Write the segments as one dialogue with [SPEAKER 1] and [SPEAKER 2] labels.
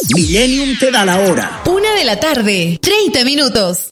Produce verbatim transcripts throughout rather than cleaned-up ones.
[SPEAKER 1] Millennium te da la hora.
[SPEAKER 2] Una de la tarde, treinta minutos.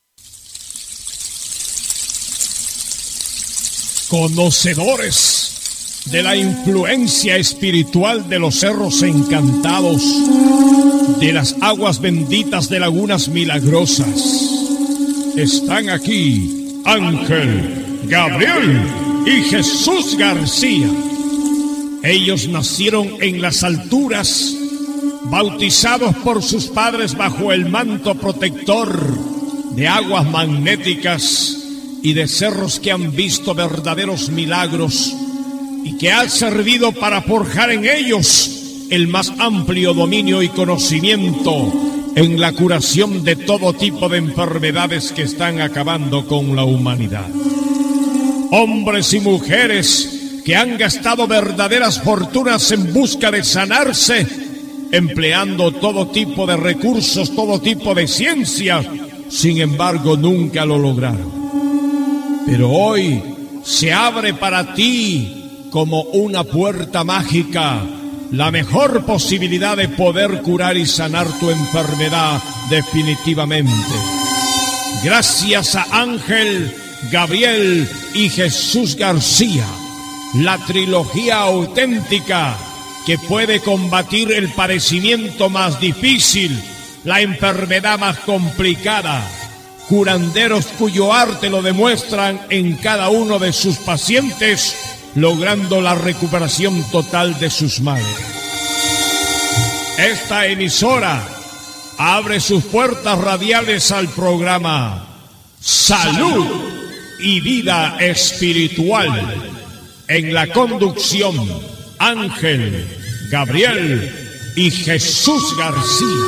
[SPEAKER 3] Conocedores de la influencia espiritual de los cerros encantados, de las aguas benditas de lagunas milagrosas, están aquí Ángel, Gabriel y Jesús García. Ellos nacieron en las alturas, bautizados por sus padres bajo el manto protector de aguas magnéticas y de cerros que han visto verdaderos milagros y que ha servido para forjar en ellos el más amplio dominio y conocimiento en la curación de todo tipo de enfermedades que están acabando con la humanidad. Hombres y mujeres que han gastado verdaderas fortunas en busca de sanarse, empleando todo tipo de recursos, todo tipo de ciencia, sin embargo nunca lo lograron. Pero hoy se abre para ti como una puerta mágica la mejor posibilidad de poder curar y sanar tu enfermedad definitivamente. Gracias a Ángel, Gabriel y Jesús García, la trilogía auténtica que puede combatir el padecimiento más difícil, la enfermedad más complicada. Curanderos cuyo arte lo demuestran en cada uno de sus pacientes, logrando la recuperación total de sus males. Esta emisora abre sus puertas radiales al programa Salud y Vida Espiritual. En la conducción, Ángel, Gabriel y Jesús García.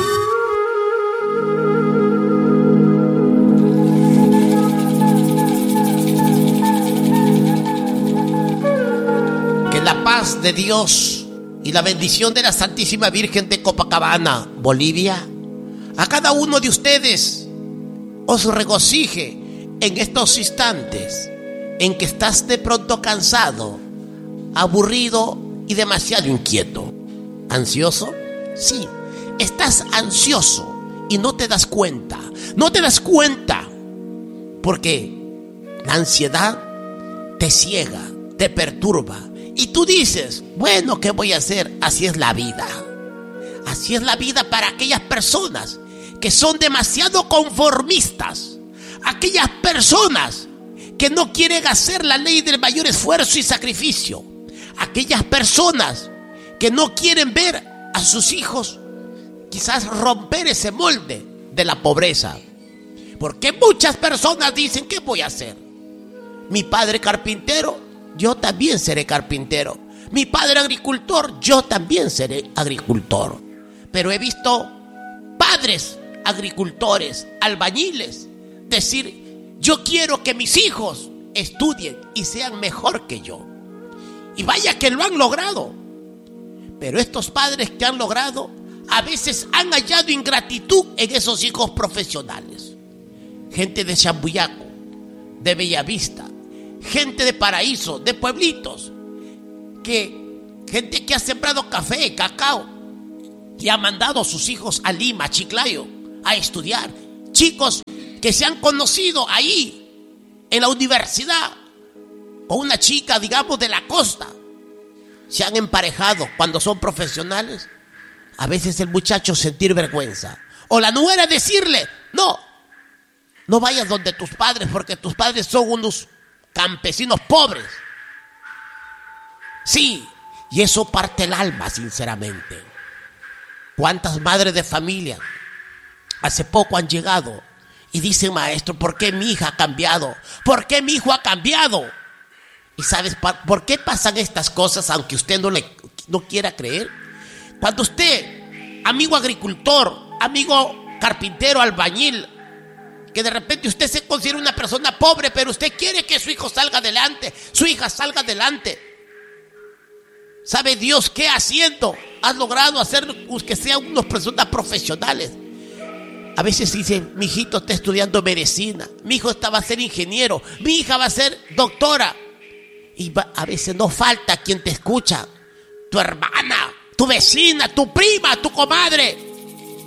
[SPEAKER 4] De Dios y la bendición de la Santísima Virgen de Copacabana, Bolivia, a cada uno de ustedes os regocije en estos instantes en que estás de pronto cansado, aburrido y demasiado inquieto. ¿Ansioso? Sí, estás ansioso y no te das cuenta, no te das cuenta porque la ansiedad te ciega, te perturba. Y tú dices, bueno, ¿qué voy a hacer? Así es la vida. Así es la vida para aquellas personas que son demasiado conformistas. Aquellas personas que no quieren hacer la ley del mayor esfuerzo y sacrificio. Aquellas personas que no quieren ver a sus hijos quizás romper ese molde de la pobreza. Porque muchas personas dicen, ¿qué voy a hacer? Mi padre carpintero, yo también seré carpintero. Mi padre agricultor, yo también seré agricultor. Pero he visto padres agricultores, albañiles, decir, yo quiero que mis hijos estudien y sean mejor que yo. Y vaya que lo han logrado. Pero estos padres que han logrado, a veces han hallado ingratitud en esos hijos profesionales. Gente de Chambuyaco, de Bellavista, gente de Paraíso, de pueblitos, que gente que ha sembrado café, cacao, y ha mandado a sus hijos a Lima, a Chiclayo, a estudiar. Chicos que se han conocido ahí, en la universidad, o una chica, digamos, de la costa, se han emparejado cuando son profesionales. A veces el muchacho sentir vergüenza, o la nuera decirle, no, no vayas donde tus padres, porque tus padres son unos campesinos pobres. Sí, y eso parte el alma, sinceramente. ¿Cuántas madres de familia hace poco han llegado y dicen, maestro, ¿por qué mi hija ha cambiado? ¿Por qué mi hijo ha cambiado? ¿Y sabes por qué pasan estas cosas, aunque usted no, le, no quiera creer? Cuando usted, amigo agricultor, amigo carpintero, albañil, que de repente usted se considera una persona pobre, pero usted quiere que su hijo salga adelante, su hija salga adelante. ¿Sabe Dios qué haciendo? Has logrado hacer que sean unas personas profesionales. A veces dicen, mi hijito está estudiando medicina, mi hijo está, va a ser ingeniero, mi hija va a ser doctora. Y va, a veces no falta quien te escucha, tu hermana, tu vecina, tu prima, tu comadre,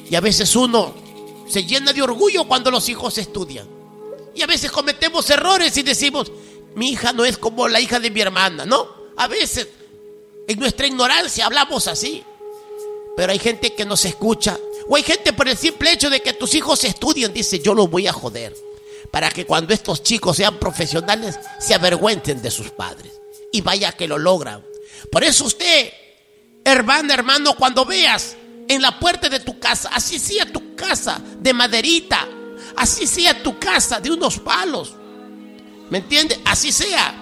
[SPEAKER 4] Y a veces uno se llena de orgullo cuando los hijos estudian. Y a veces cometemos errores y decimos, mi hija no es como la hija de mi hermana, ¿no? A veces en nuestra ignorancia hablamos así. Pero hay gente que nos escucha. O hay gente por el simple hecho de que tus hijos estudien, dice, yo los voy a joder. Para que cuando estos chicos sean profesionales, se avergüencen de sus padres. Y vaya que lo logran. Por eso usted, hermana, hermano, cuando veas en la puerta de tu casa, así sea tu casa de maderita, así sea tu casa de unos palos, ¿me entiende? Así sea.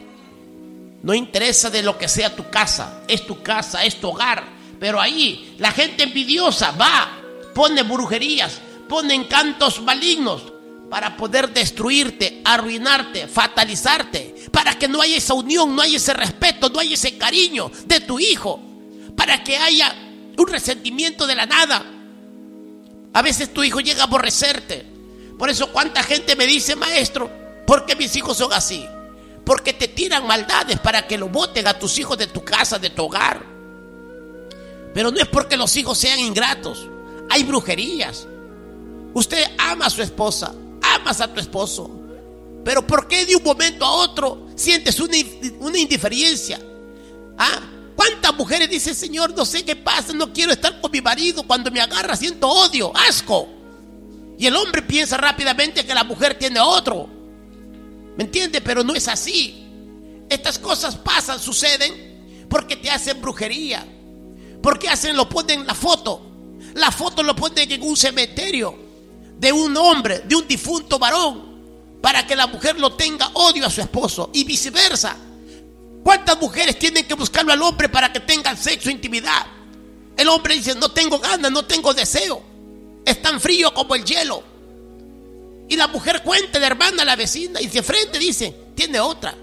[SPEAKER 4] No interesa de lo que sea tu casa, es tu casa, es tu hogar. Pero ahí la gente envidiosa va, pone brujerías, pone encantos malignos para poder destruirte, arruinarte, fatalizarte, para que no haya esa unión, no haya ese respeto, no haya ese cariño de tu hijo, para que haya un resentimiento de la nada. A veces tu hijo llega a aborrecerte. Por eso cuánta gente me dice, maestro, ¿por qué mis hijos son así? Porque te tiran maldades para que lo boten a tus hijos de tu casa, de tu hogar. Pero no es porque los hijos sean ingratos. Hay brujerías. Usted ama a su esposa, amas a tu esposo, pero ¿por qué de un momento a otro sientes una, una indiferencia? ¿Ah? ¿Cuántas mujeres dicen, Señor, no sé qué pasa, no quiero estar con mi marido, cuando me agarra siento odio, asco? Y el hombre piensa rápidamente que la mujer tiene otro. ¿Me entiende? Pero no es así. Estas cosas pasan, suceden porque te hacen brujería. Porque hacen, lo ponen en la foto. La foto lo ponen en un cementerio de un hombre, de un difunto varón, para que la mujer lo tenga odio a su esposo y viceversa. ¿Cuántas mujeres tienen que buscarlo al hombre para que tengan sexo, intimidad? El hombre dice, no tengo ganas, no tengo deseo, es tan frío como el hielo. Y la mujer cuenta, la hermana, a la vecina, y de frente dice, tiene otra.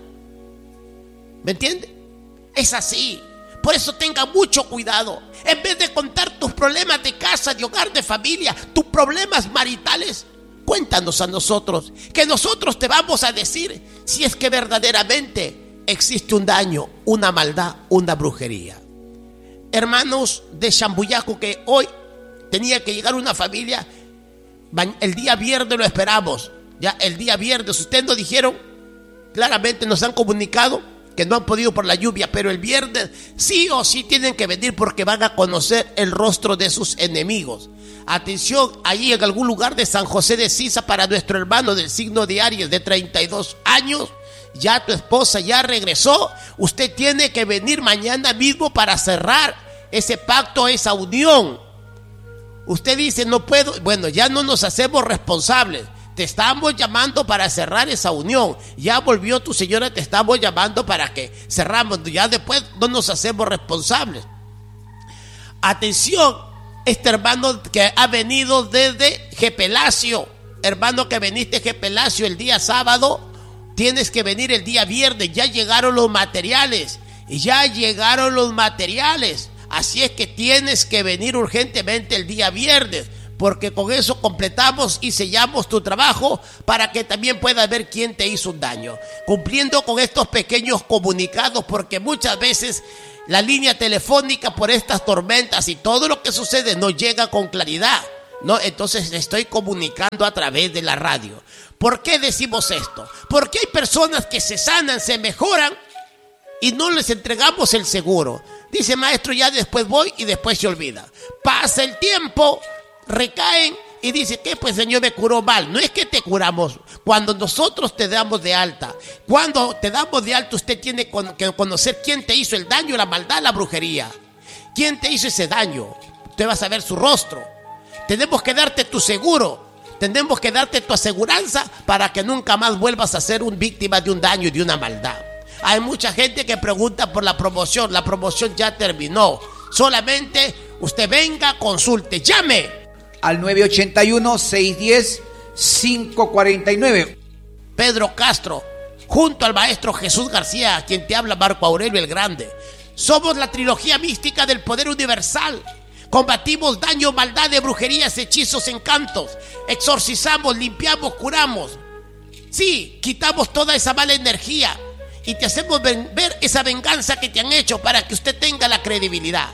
[SPEAKER 4] ¿Me entiende? Es así. Por eso tenga mucho cuidado. En vez de contar tus problemas de casa, de hogar, de familia, tus problemas maritales, cuéntanos a nosotros, que nosotros te vamos a decir si es que verdaderamente existe un daño, una maldad, una brujería. Hermanos de Chambuyaco, que hoy tenía que llegar una familia, el día viernes lo esperamos. Ya el día viernes, ustedes nos dijeron, claramente nos han comunicado que no han podido por la lluvia, pero el viernes sí o sí tienen que venir porque van a conocer el rostro de sus enemigos. Atención, allí en algún lugar de San José de Sisa, para nuestro hermano del signo de Aries de treinta y dos años, ya tu esposa ya regresó. Usted tiene que venir mañana mismo para cerrar ese pacto, esa unión. Usted dice, no puedo. Bueno, ya no nos hacemos responsables. Te estamos llamando para cerrar esa unión. Ya volvió tu señora, te estamos llamando para que cerramos. Ya después no nos hacemos responsables. Atención, este hermano que ha venido desde Gepelacio, hermano que veniste Gepelacio el día sábado, tienes que venir el día viernes. Ya llegaron los materiales. Ya llegaron los materiales. Así es que tienes que venir urgentemente el día viernes, porque con eso completamos y sellamos tu trabajo para que también puedas ver quién te hizo un daño. Cumpliendo con estos pequeños comunicados, porque muchas veces la línea telefónica, por estas tormentas y todo lo que sucede, no llega con claridad, ¿no? Entonces estoy comunicando a través de la radio. ¿Por qué decimos esto? Porque hay personas que se sanan, se mejoran y no les entregamos el seguro. Dice, maestro, ya después voy, y después se olvida. Pasa el tiempo, recaen y dice, ¿qué? Pues Señor, me curó mal. No es que te curamos. Cuando nosotros te damos de alta, cuando te damos de alta, usted tiene que conocer quién te hizo el daño, la maldad, la brujería. ¿Quién te hizo ese daño? Usted va a saber su rostro. Tenemos que darte tu seguro. Tenemos que darte tu aseguranza para que nunca más vuelvas a ser una víctima de un daño y de una maldad. Hay mucha gente que pregunta por la promoción. La promoción ya terminó. Solamente usted venga, consulte, llame
[SPEAKER 5] al nueve ocho uno, seis uno cero, cinco cuatro nueve.
[SPEAKER 4] Pedro Castro, junto al maestro Jesús García, a quien te habla Marco Aurelio el Grande. Somos la trilogía mística del poder universal. Combatimos daño, maldad, de brujerías, hechizos, encantos. Exorcizamos, limpiamos, curamos. Sí, quitamos toda esa mala energía y te hacemos ver esa venganza que te han hecho para que usted tenga la credibilidad.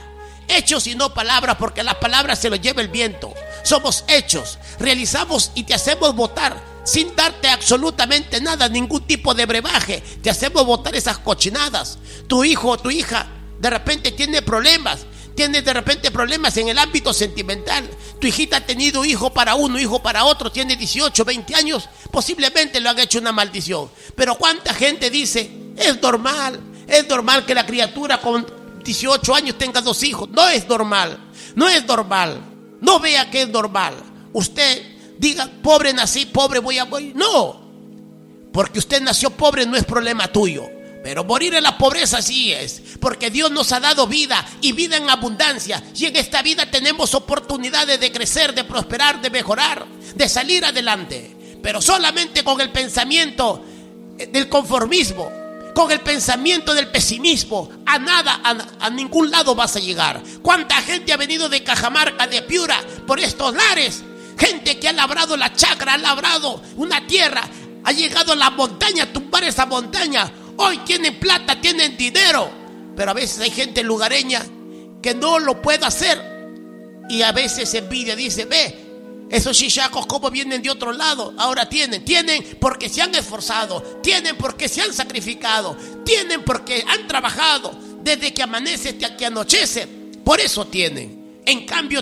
[SPEAKER 4] hechos y no palabras, porque las palabras se lo lleva el viento. Somos hechos, realizamos y te hacemos votar sin darte absolutamente nada, ningún tipo de brebaje. Te hacemos votar esas cochinadas. Tu hijo o tu hija de repente tiene problemas, tiene de repente problemas en el ámbito sentimental. Tu hijita ha tenido hijo para uno, hijo para otro, tiene dieciocho, veinte años, posiblemente lo han hecho una maldición. Pero cuánta gente dice, es normal, es normal que la criatura con dieciocho años tenga dos hijos. No es normal, no es normal. No vea que es normal. Usted diga, pobre nací, pobre voy a morir. No, porque usted nació pobre no es problema tuyo. Pero morir en la pobreza sí es, porque Dios nos ha dado vida y vida en abundancia. Y en esta vida tenemos oportunidades de crecer, de prosperar, de mejorar, de salir adelante. Pero solamente con el pensamiento del conformismo, con el pensamiento del pesimismo, a nada, a, a ningún lado vas a llegar. ¿Cuánta gente ha venido de Cajamarca, de Piura, por estos lares? Gente que ha labrado la chacra, ha labrado una tierra, ha llegado a la montaña, a tumbar esa montaña. Hoy tienen plata, tienen dinero, pero a veces hay gente lugareña que no lo puede hacer. Y a veces envidia, dice, ve, esos chichacos como vienen de otro lado, ahora tienen, tienen porque se han esforzado, tienen porque se han sacrificado, tienen porque han trabajado desde que amanece hasta que anochece, por eso tienen. En cambio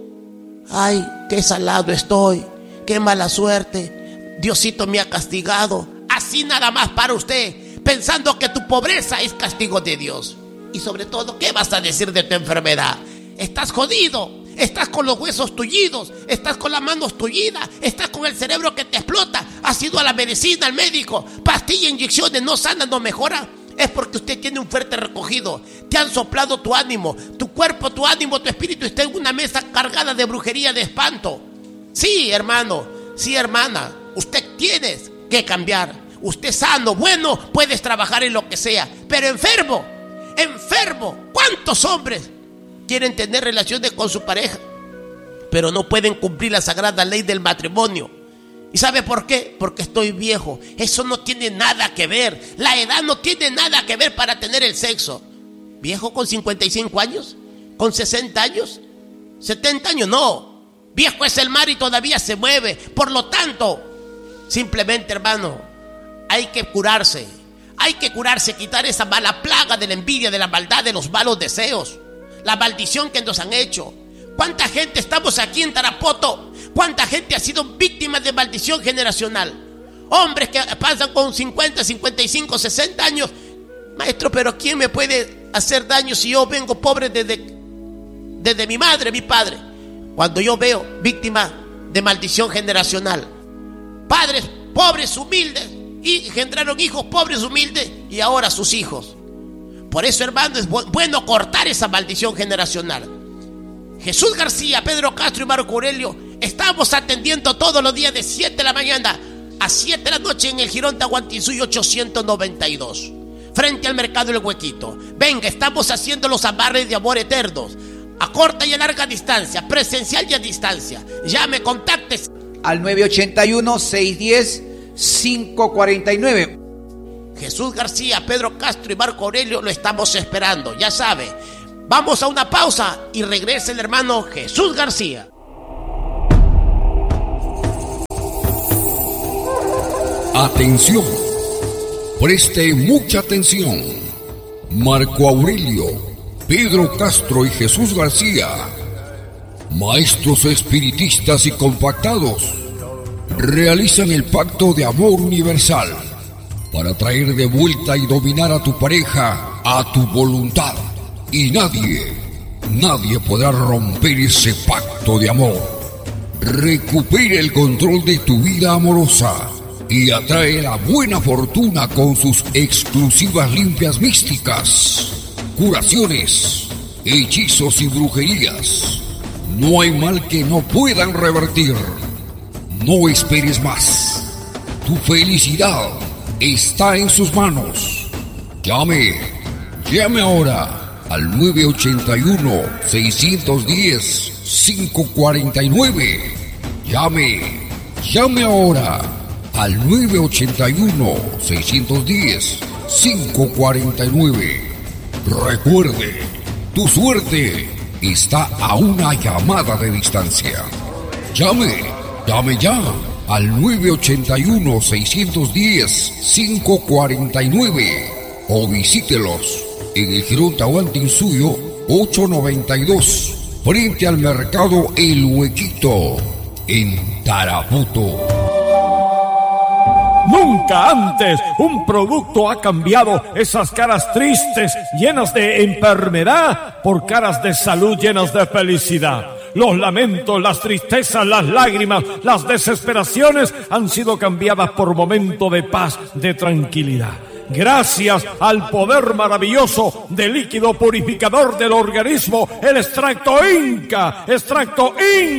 [SPEAKER 4] tú, ay, qué salado estoy, qué mala suerte, Diosito me ha castigado, así nada más para usted, pensando que tu pobreza es castigo de Dios. Y sobre todo, ¿qué vas a decir de tu enfermedad? Estás jodido, estás con los huesos tullidos, estás con las manos tullidas, estás con el cerebro que te explota, has ido a la medicina, al médico, pastilla, inyecciones, no sana, no mejora. Es porque usted tiene un fuerte recogido, te han soplado tu ánimo, tu cuerpo, tu ánimo, tu espíritu está en una mesa cargada de brujería, de espanto. Sí, hermano, sí, hermana, usted tiene que cambiar. Usted sano, bueno, puedes trabajar en lo que sea, pero enfermo, enfermo. ¿Cuántos hombres quieren tener relaciones con su pareja, pero no pueden cumplir la sagrada ley del matrimonio? ¿Y sabe por qué? Porque estoy viejo. Eso no tiene nada que ver. La edad no tiene nada que ver para tener el sexo. ¿Viejo con cincuenta y cinco años? ¿Con sesenta años? ¿setenta años? No. Viejo es el mar y todavía se mueve. Por lo tanto, simplemente, hermano, hay que curarse, hay que curarse, quitar esa mala plaga de la envidia, de la maldad, de los malos deseos, la maldición que nos han hecho. ¿Cuánta gente estamos aquí en Tarapoto? ¿Cuánta gente ha sido víctima de maldición generacional? Hombres que pasan con cincuenta, cincuenta y cinco, sesenta años. Maestro, pero ¿quién me puede hacer daño si yo vengo pobre desde, desde mi madre, mi padre? Cuando yo veo víctimas de maldición generacional, padres pobres, humildes, y engendraron hijos pobres, humildes, y ahora sus hijos. Por eso, hermano, es bu- bueno cortar esa maldición generacional. Jesús García, Pedro Castro y Marco Aurelio estamos atendiendo todos los días de siete de la mañana a siete de la noche en el Jirón Tahuantinsuyo ochocientos noventa y dos, frente al mercado El Huequito. Venga, estamos haciendo los amarres de amor eternos a corta y a larga distancia, presencial y a distancia. Llame, contacte
[SPEAKER 5] al nueve ocho uno, seis uno cero, cinco cuatro nueve.
[SPEAKER 4] Jesús García, Pedro Castro y Marco Aurelio lo estamos esperando, ya sabe. Vamos a una pausa y regresa el hermano Jesús García.
[SPEAKER 6] Atención, preste mucha atención. Marco Aurelio, Pedro Castro y Jesús García, maestros espiritistas y compactados, realizan el pacto de amor universal para traer de vuelta y dominar a tu pareja a tu voluntad. Y nadie, nadie podrá romper ese pacto de amor. Recupera el control de tu vida amorosa y atrae la buena fortuna con sus exclusivas limpias místicas, curaciones, hechizos y brujerías. No hay mal que no puedan revertir. No esperes más. Tu felicidad está en sus manos. Llame, llame ahora al nueve ocho uno, seis uno cero, cinco cuatro nueve. Llame, llame ahora al nueve ocho uno, seis uno cero, cinco cuatro nueve. Recuerde, tu suerte está a una llamada de distancia. Llame, llame ya al nueve ocho uno, seis uno cero, cinco cuatro nueve o visítelos en el Jirón Tahuantinsuyo ochocientos noventa y dos, frente al mercado El Huequito, en Tarapoto.
[SPEAKER 3] Nunca antes un producto ha cambiado esas caras tristes, llenas de enfermedad, por caras de salud llenas de felicidad. Los lamentos, las tristezas, las lágrimas, las desesperaciones han sido cambiadas por momentos de paz, de tranquilidad. Gracias al poder maravilloso del líquido purificador del organismo, el extracto Inca, extracto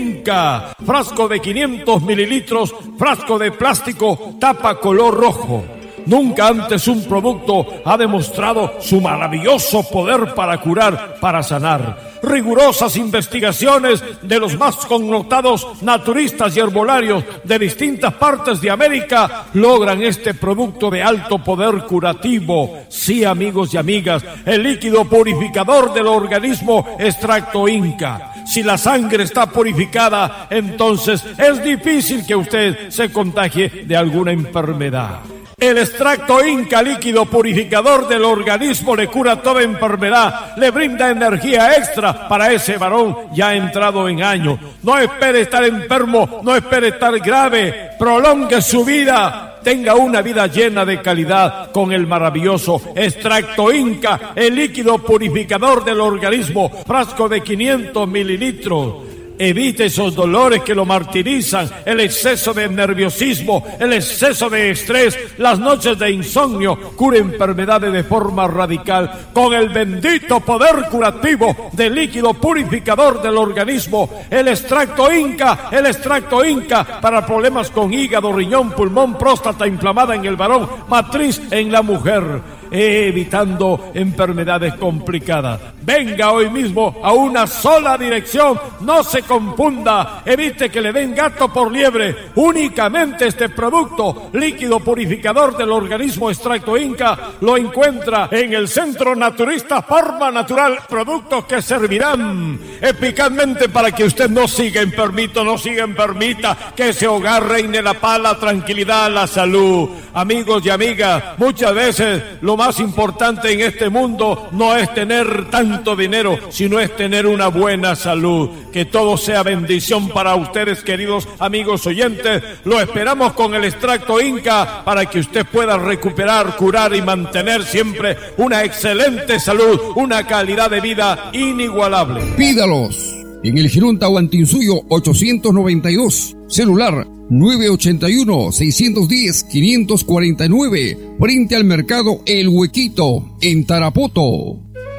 [SPEAKER 3] Inca, frasco de quinientos mililitros, frasco de plástico, tapa color rojo. Nunca antes un producto ha demostrado su maravilloso poder para curar, para sanar. Rigurosas investigaciones de los más connotados naturistas y herbolarios de distintas partes de América logran este producto de alto poder curativo. Sí, amigos y amigas, el líquido purificador del organismo, extracto Inca. Si la sangre está purificada, entonces es difícil que usted se contagie de alguna enfermedad. El extracto Inca, líquido purificador del organismo, le cura toda enfermedad, le brinda energía extra para ese varón ya entrado en años. No espere estar enfermo, no espere estar grave, prolongue su vida, tenga una vida llena de calidad con el maravilloso extracto Inca, el líquido purificador del organismo, frasco de quinientos mililitros. Evite esos dolores que lo martirizan, el exceso de nerviosismo, el exceso de estrés, las noches de insomnio. Cure enfermedades de forma radical con el bendito poder curativo del líquido purificador del organismo, el extracto Inca, el extracto Inca para problemas con hígado, riñón, pulmón, próstata inflamada en el varón, matriz en la mujer, evitando enfermedades complicadas. Venga hoy mismo a una sola dirección, no se confunda, evite que le den gato por liebre. Únicamente este producto, líquido purificador del organismo, extracto Inca, lo encuentra en el Centro Naturista Forma Natural. Productos que servirán eficazmente para que usted no siga enfermito, no siga enfermita, que ese hogar reine la paz, la tranquilidad, la salud. Amigos y amigas, muchas veces lo más importante en este mundo no es tener tanto dinero, sino es tener una buena salud. Que todo sea bendición para ustedes, queridos amigos oyentes. Lo esperamos con el extracto Inca para que usted pueda recuperar, curar y mantener siempre una excelente salud, una calidad de vida inigualable.
[SPEAKER 6] Pídalos en el Jirón Tahuantinsuyo ochocientos noventa y dos, celular nueve ocho uno, seis uno cero, cinco cuatro nueve, frente al mercado El Huequito, en Tarapoto.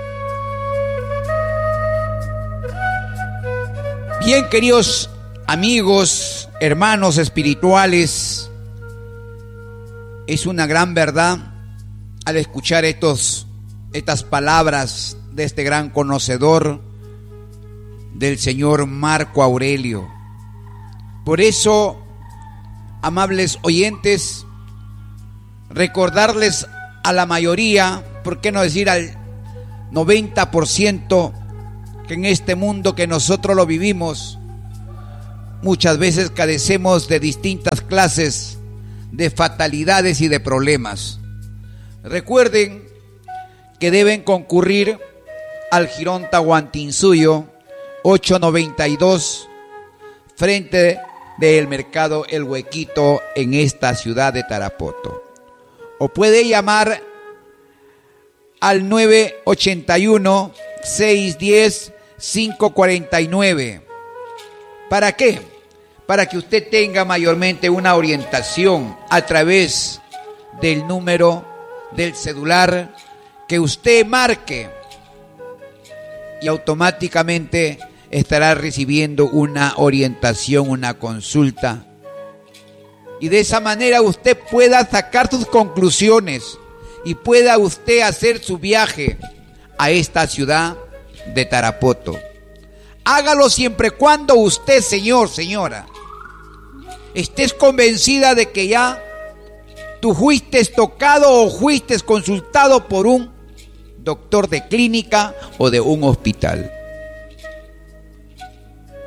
[SPEAKER 5] Bien, queridos amigos, hermanos espirituales, es una gran verdad al escuchar estos, estas palabras de este gran conocedor del señor Marco Aurelio. Por eso, amables oyentes, recordarles a la mayoría, por qué no decir al noventa por ciento, que en este mundo que nosotros lo vivimos, muchas veces carecemos de distintas clases de fatalidades y de problemas. Recuerden que deben concurrir al Jirón Tahuantinsuyo ochocientos noventa y dos, frente del mercado El Huequito, en esta ciudad de Tarapoto. O puede llamar al nueve ocho uno, seis uno cero, cinco cuatro nueve. ¿Para qué? Para que usted tenga mayormente una orientación a través del número del celular que usted marque, y automáticamente estará recibiendo una orientación, una consulta, y de esa manera usted pueda sacar sus conclusiones y pueda usted hacer su viaje a esta ciudad de Tarapoto. Hágalo siempre y cuando usted, señor, señora, estés convencida de que ya tú fuiste tocado o fuiste consultado por un doctor de clínica o de un hospital.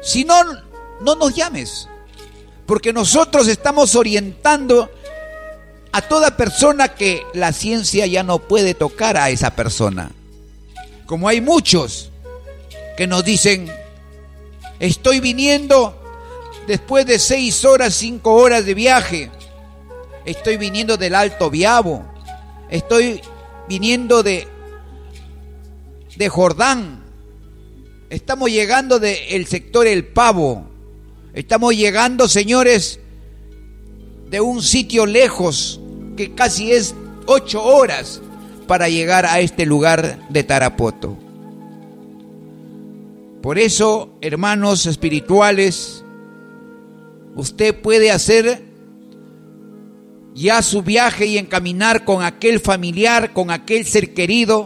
[SPEAKER 5] Si no, no nos llames, porque nosotros estamos orientando a toda persona que la ciencia ya no puede tocar a esa persona. Como hay muchos que nos dicen, estoy viniendo después de seis horas, cinco horas de viaje, estoy viniendo del Alto Biabo, estoy viniendo de, de Jordán, estamos llegando del sector El Pavo, estamos llegando, señores, de un sitio lejos, que casi es ocho horas para llegar a este lugar de Tarapoto. Por eso, hermanos espirituales, usted puede hacer ya su viaje y encaminar con aquel familiar, con aquel ser querido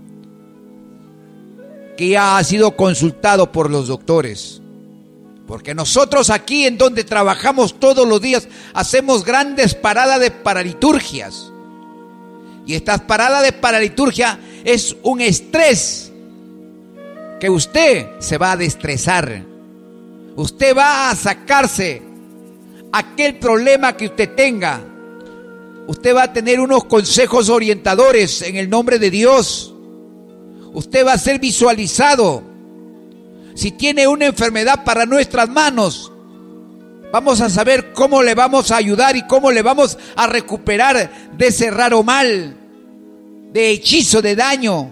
[SPEAKER 5] que ya ha sido consultado por los doctores. Porque nosotros aquí en donde trabajamos todos los días hacemos grandes paradas de paraliturgias. Y estas paradas de paraliturgia es un estrés que usted se va a destresar. Usted va a sacarse aquel problema que usted tenga. Usted va a tener unos consejos orientadores en el nombre de Dios. Usted va a ser visualizado. Si tiene una enfermedad para nuestras manos, vamos a saber cómo le vamos a ayudar y cómo le vamos a recuperar de ese raro mal, de hechizo, de daño.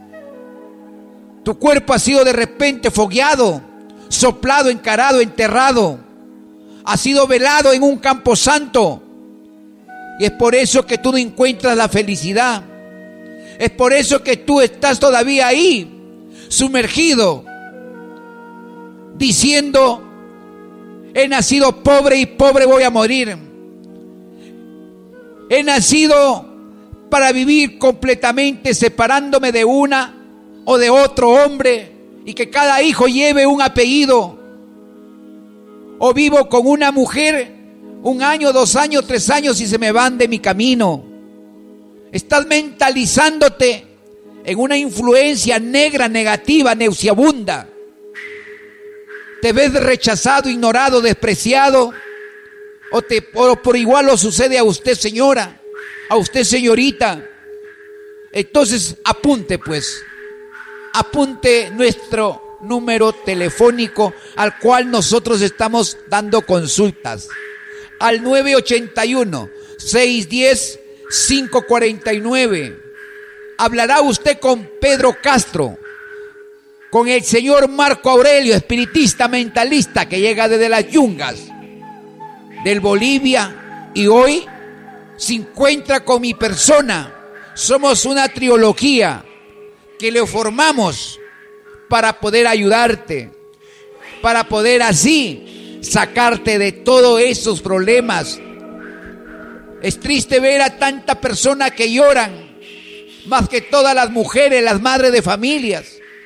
[SPEAKER 5] Tu cuerpo ha sido de repente fogueado, soplado, encarado, enterrado. Ha sido velado en un campo santo. Y es por eso que tú no encuentras la felicidad. Es por eso que tú estás todavía ahí, sumergido, diciendo, he nacido pobre y pobre voy a morir. He nacido para vivir completamente separándome de una o de otro hombre y que cada hijo lleve un apellido. O vivo con una mujer un año, dos años, tres años y se me van de mi camino. Estás mentalizándote en una influencia negra, negativa, nauseabunda. Te ves rechazado, ignorado, despreciado, o, te, o por igual lo sucede a usted, señora, a usted, señorita. Entonces apunte pues, apunte nuestro número telefónico al cual nosotros estamos dando consultas, al nueve ocho uno, seis uno cero, cinco cuatro nueve. Hablará usted con Pedro Castro, con el señor Marco Aurelio, espiritista, mentalista, que llega desde las yungas del Bolivia y hoy se encuentra con mi persona. Somos una trilogía que le formamos para poder ayudarte, para poder así sacarte de todos esos problemas. Es triste ver a tanta persona que lloran, más que todas las mujeres, las madres de familias.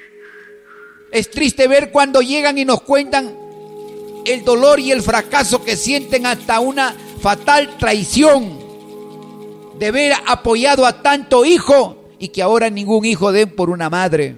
[SPEAKER 5] Es triste ver cuando llegan y nos cuentan el dolor y el fracaso que sienten, hasta una fatal traición de ver apoyado a tanto hijo y que ahora ningún hijo den por una madre.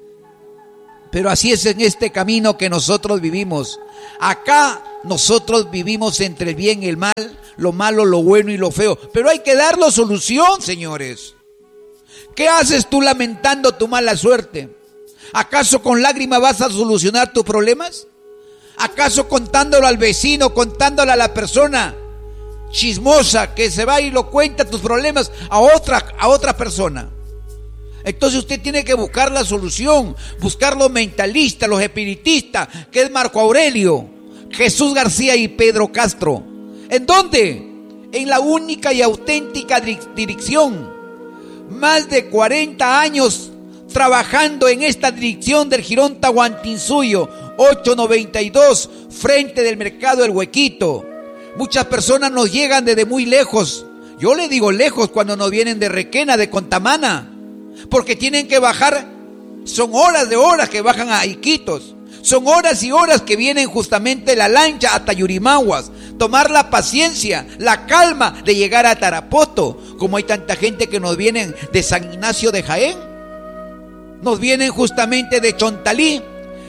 [SPEAKER 5] Pero así es en este camino que nosotros vivimos. Acá nosotros vivimos entre el bien y el mal, lo malo, lo bueno y lo feo. Pero hay que darle solución, señores. ¿Qué haces tú lamentando tu mala suerte? ¿Acaso con lágrimas vas a solucionar tus problemas? ¿Acaso contándolo al vecino, contándolo a la persona chismosa que se va y lo cuenta tus problemas a otra, a otra persona? Entonces usted tiene que buscar la solución, buscar los mentalistas, los espiritistas, que es Marco Aurelio, Jesús García y Pedro Castro. ¿En dónde? En la única y auténtica dirección. Más de cuarenta años trabajando en esta dirección del Jirón Tahuantinsuyo, ocho noventa y dos, frente del mercado El Huequito. Muchas personas nos llegan desde muy lejos. Yo le digo lejos cuando nos vienen de Requena, de Contamana, porque tienen que bajar. Son horas de horas que bajan a Iquitos. Son horas y horas que vienen justamente la lancha hasta Yurimaguas. Tomar la paciencia, la calma de llegar a Tarapoto. Como hay tanta gente que nos vienen de San Ignacio de Jaén, nos vienen justamente de Chontalí,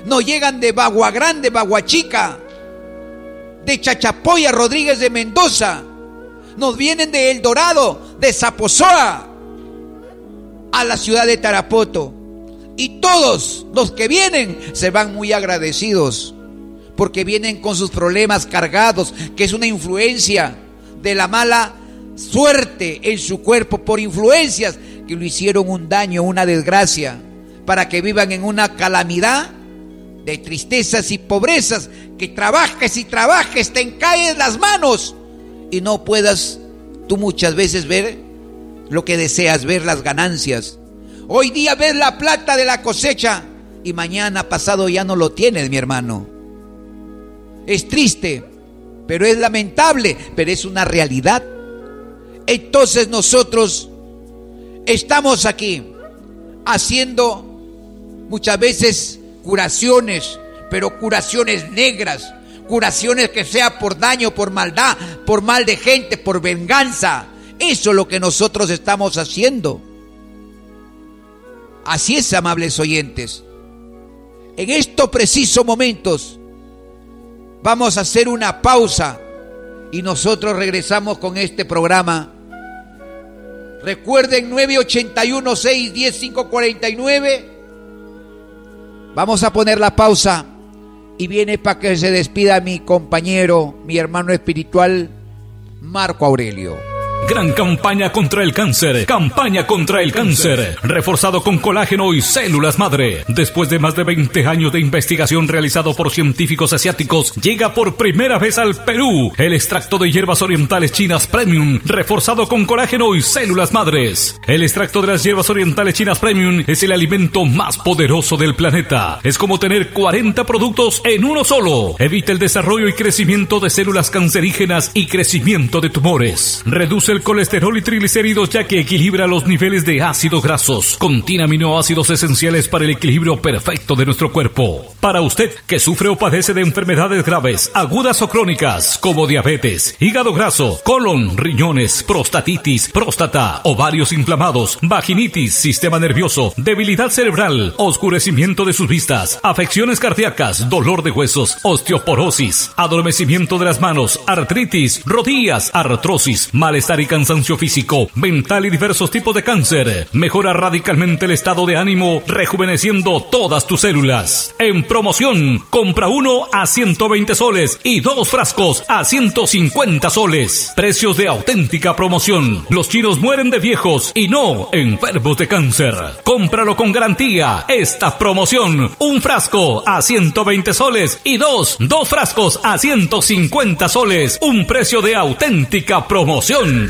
[SPEAKER 5] nos llegan de Bagua Grande, Bagua Chica, de Chachapoya, Rodríguez de Mendoza, nos vienen de El Dorado, de Zapozoa, a la ciudad de Tarapoto. Y todos los que vienen se van muy agradecidos, porque vienen con sus problemas cargados, que es una influencia de la mala suerte en su cuerpo, por influencias que le hicieron un daño, una desgracia, para que vivan en una calamidad de tristezas y pobrezas, que trabajes y trabajes, te encaen las manos y no puedas tú muchas veces ver lo que deseas ver, las ganancias. Hoy día ves la plata de la cosecha y mañana pasado ya no lo tienes, mi hermano. Es triste, pero es lamentable, pero es una realidad. Entonces nosotros estamos aquí haciendo muchas veces curaciones, pero curaciones negras, curaciones que sea por daño, por maldad, por mal de gente, por venganza. Eso es lo que nosotros estamos haciendo. Así es, amables oyentes. En estos precisos momentos vamos a hacer una pausa y nosotros regresamos con este programa. Recuerden, nueve ocho uno, seis uno cero, cinco cuatro nueve. Vamos a poner la pausa y viene para que se despida mi compañero, mi hermano espiritual, Marco Aurelio.
[SPEAKER 7] Gran campaña contra el cáncer. Campaña contra el cáncer. Reforzado con colágeno y células madre. Después de más de veinte años de investigación realizado por científicos asiáticos, llega por primera vez al Perú el extracto de hierbas orientales chinas Premium, reforzado con colágeno y células madres. El extracto de las hierbas orientales chinas Premium es el alimento más poderoso del planeta. Es como tener cuarenta productos en uno solo. Evita el desarrollo y crecimiento de células cancerígenas y crecimiento de tumores. Reduce el colesterol y triglicéridos, ya que equilibra los niveles de ácidos grasos. Contiene aminoácidos esenciales para el equilibrio perfecto de nuestro cuerpo. Para usted que sufre o padece de enfermedades graves, agudas o crónicas, como diabetes, hígado graso, colon, riñones, prostatitis, próstata, ovarios inflamados, vaginitis, sistema nervioso, debilidad cerebral, oscurecimiento de sus vistas, afecciones cardíacas, dolor de huesos, osteoporosis, adormecimiento de las manos, artritis, rodillas, artrosis, malestar y cansancio físico, mental y diversos tipos de cáncer. Mejora radicalmente el estado de ánimo, rejuveneciendo todas tus células. En promoción, compra uno a ciento veinte soles y dos frascos a ciento cincuenta soles. Precios de auténtica promoción. Los chinos mueren de viejos y no enfermos de cáncer. Cómpralo con garantía. Esta promoción, un frasco a ciento veinte soles y dos, dos frascos a ciento cincuenta soles. Un precio de auténtica promoción.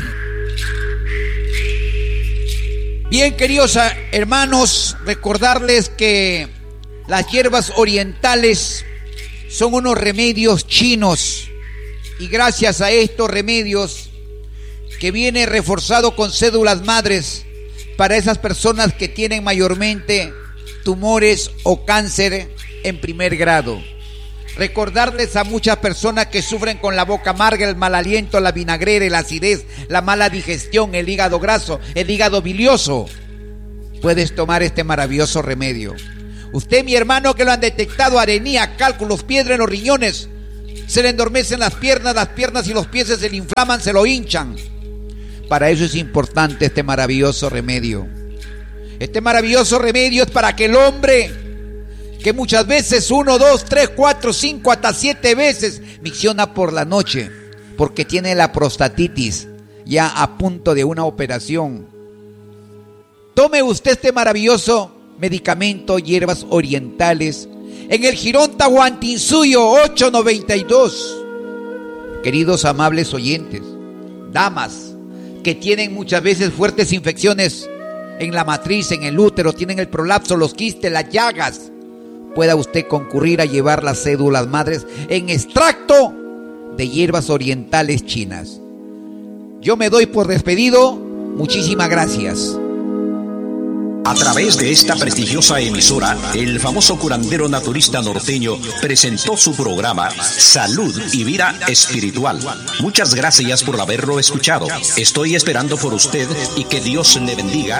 [SPEAKER 5] Bien, queridos hermanos, recordarles que las hierbas orientales son unos remedios chinos, y gracias a estos remedios que viene reforzado con células madres para esas personas que tienen mayormente tumores o cáncer en primer grado. Recordarles a muchas personas que sufren con la boca amarga, el mal aliento, la vinagrera, la acidez, la mala digestión, el hígado graso, el hígado bilioso. Puedes tomar este maravilloso remedio. Usted, mi hermano, que lo han detectado, arenía, cálculos, piedra en los riñones, se le endormecen las piernas, las piernas y los pies se le inflaman, se lo hinchan. Para eso es importante este maravilloso remedio. Este maravilloso remedio es para que el hombre, que muchas veces uno, dos, tres, cuatro, cinco, hasta siete veces micciona por la noche, porque tiene la prostatitis ya a punto de una operación. Tome usted este maravilloso medicamento, hierbas orientales, en el Jirón Tahuantinsuyo ocho noventa y dos. Queridos amables oyentes, damas que tienen muchas veces fuertes infecciones en la matriz, en el útero, tienen el prolapso, los quistes, las llagas, pueda usted concurrir a llevar las células madres en extracto de hierbas orientales chinas. Yo me doy por despedido. Muchísimas gracias.
[SPEAKER 1] A través de esta prestigiosa emisora, el famoso curandero naturista norteño presentó su programa Salud y Vida Espiritual. Muchas gracias por haberlo escuchado. Estoy esperando por usted y que Dios le bendiga.